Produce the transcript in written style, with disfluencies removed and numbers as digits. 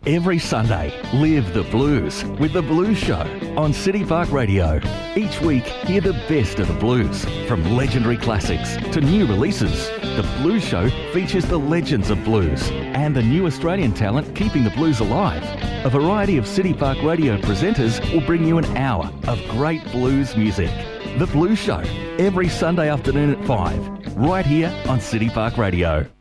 Every Sunday, live the blues with The Blues Show on City Park Radio. Each week, hear the best of the blues, from legendary classics to new releases. The Blues Show features the legends of blues and the new Australian talent keeping the blues alive. A variety of City Park Radio presenters will bring you an hour of great blues music. The Blues Show, every Sunday afternoon at 5, right here on City Park Radio.